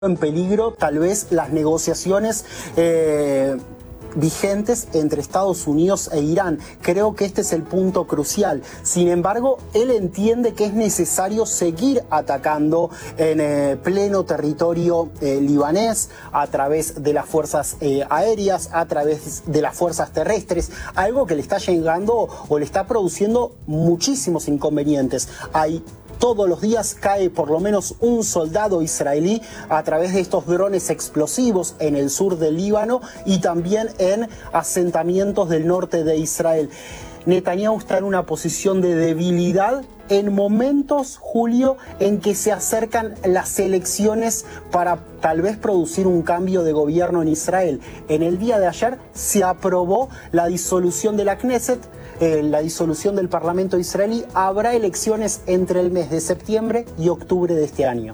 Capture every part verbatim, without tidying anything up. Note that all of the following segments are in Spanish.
en peligro tal vez las negociaciones eh, vigentes entre Estados Unidos e Irán. Creo que este es el punto crucial. Sin embargo, él entiende que es necesario seguir atacando en eh, pleno territorio eh, libanés a través de las fuerzas eh, aéreas, a través de las fuerzas terrestres, algo que le está llegando o le está produciendo muchísimos inconvenientes. Hay Todos los días cae por lo menos un soldado israelí a través de estos drones explosivos en el sur del Líbano y también en asentamientos del norte de Israel. Netanyahu está en una posición de debilidad en momentos, Julio, en que se acercan las elecciones para tal vez producir un cambio de gobierno en Israel. En el día de ayer se aprobó la disolución de la Knesset, eh, la disolución del Parlamento israelí. Habrá elecciones entre el mes de septiembre y octubre de este año.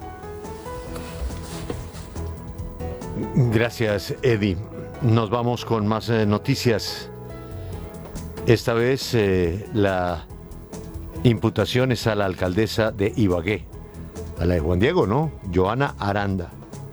Gracias, Eddie. Nos vamos con más eh, noticias. Esta vez eh, la imputación es a la alcaldesa de Ibagué, a la de Juan Diego, ¿no? Joana Aranda.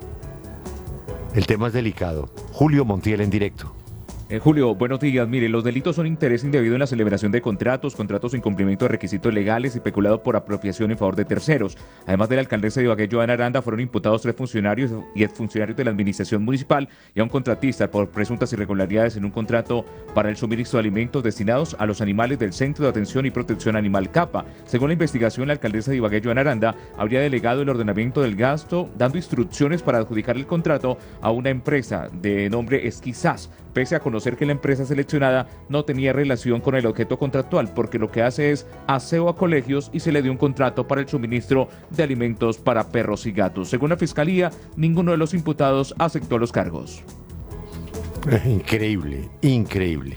El tema es delicado. Julio Montiel en directo. Eh, Julio, buenos días. Mire, los delitos son interés indebido en la celebración de contratos, contratos sin cumplimiento de requisitos legales y peculado por apropiación en favor de terceros. Además de la alcaldesa de Ibagué, Joana Aranda, fueron imputados tres funcionarios y exfuncionarios de la administración municipal y a un contratista por presuntas irregularidades en un contrato para el suministro de alimentos destinados a los animales del Centro de Atención y Protección Animal CAPA. Según la investigación, la alcaldesa de Ibagué, Joana Aranda, habría delegado el ordenamiento del gasto, dando instrucciones para adjudicar el contrato a una empresa de nombre Esquizás, pese a conocer que la empresa seleccionada no tenía relación con el objeto contractual, porque lo que hace es aseo a colegios y se le dio un contrato para el suministro de alimentos para perros y gatos. Según la Fiscalía, ninguno de los imputados aceptó los cargos. Increíble, increíble.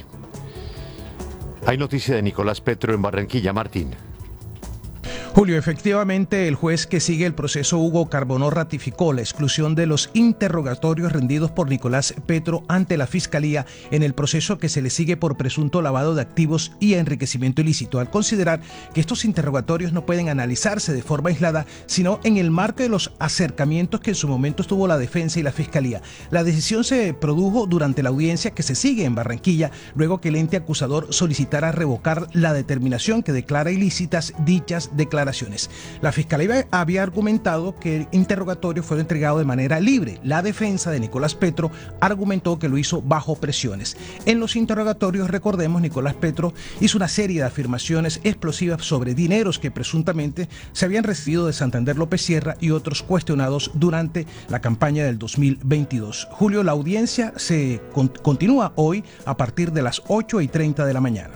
Hay noticia de Nicolás Petro en Barranquilla, Martín. Julio, efectivamente, el juez que sigue el proceso, Hugo Carbonó, ratificó la exclusión de los interrogatorios rendidos por Nicolás Petro ante la Fiscalía en el proceso que se le sigue por presunto lavado de activos y enriquecimiento ilícito, al considerar que estos interrogatorios no pueden analizarse de forma aislada, sino en el marco de los acercamientos que en su momento tuvo la defensa y la Fiscalía. La decisión se produjo durante la audiencia que se sigue en Barranquilla, luego que el ente acusador solicitara revocar la determinación que declara ilícitas dichas declaraciones. La Fiscalía había argumentado que el interrogatorio fue entregado de manera libre. La defensa de Nicolás Petro argumentó que lo hizo bajo presiones. En los interrogatorios, recordemos, Nicolás Petro hizo una serie de afirmaciones explosivas sobre dineros que presuntamente se habían recibido de Santander López Sierra y otros cuestionados durante la campaña del dos mil veintidós. Julio, la audiencia se con- continúa hoy a partir de las ocho y treinta de la mañana.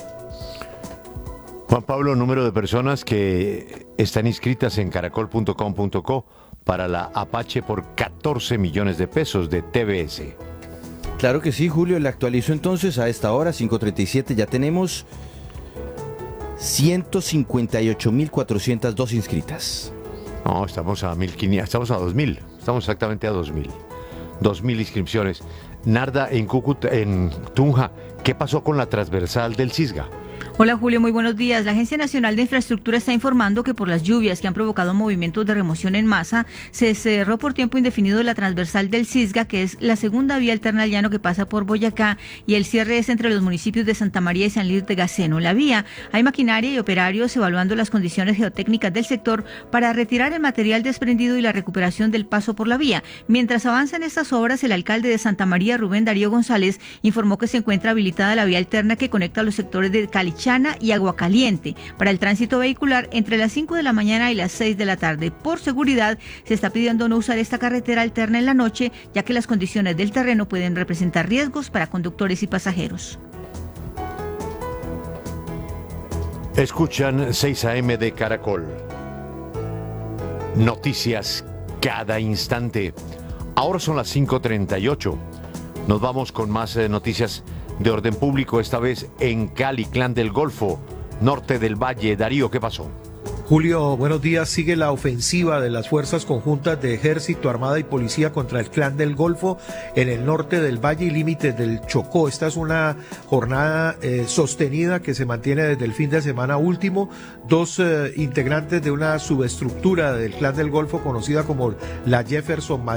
Juan Pablo, número de personas que están inscritas en caracol punto com punto co para la Apache por catorce millones de pesos de T B S. Claro que sí, Julio, le actualizo entonces a esta hora, cinco treinta y siete, ya tenemos ciento cincuenta y ocho mil cuatrocientas dos inscritas. No, estamos a mil quinientos, estamos a dos mil, estamos exactamente a dos mil. dos mil inscripciones. Narda, en Cúcuta, en Tunja, ¿qué pasó con la transversal del Cisga? Hola Julio, muy buenos días. La Agencia Nacional de Infraestructura está informando que por las lluvias que han provocado movimientos de remoción en masa, se cerró por tiempo indefinido la transversal del Cisga, que es la segunda vía alterna al llano que pasa por Boyacá, y el cierre es entre los municipios de Santa María y San Luis de Gaceno. La vía, hay maquinaria y operarios evaluando las condiciones geotécnicas del sector para retirar el material desprendido y la recuperación del paso por la vía. Mientras avanzan estas obras, el alcalde de Santa María, Rubén Darío González, informó que se encuentra habilitada la vía alterna que conecta los sectores de Calichana y Aguacaliente para el tránsito vehicular entre las cinco de la mañana y las seis de la tarde. Por seguridad, se está pidiendo no usar esta carretera alterna en la noche, ya que las condiciones del terreno pueden representar riesgos para conductores y pasajeros. Escuchan seis a eme de Caracol. Noticias cada instante. Ahora son las cinco treinta y ocho. Nos vamos con más eh, noticias de orden público, esta vez en Cali, Clan del Golfo, norte del Valle. Darío, ¿qué pasó? Julio, buenos días. Sigue la ofensiva de las fuerzas conjuntas de Ejército, Armada y Policía contra el Clan del Golfo en el norte del Valle y límites del Chocó. Esta es una jornada eh, sostenida que se mantiene desde el fin de semana último. Dos eh, integrantes de una subestructura del Clan del Golfo conocida como la Jefferson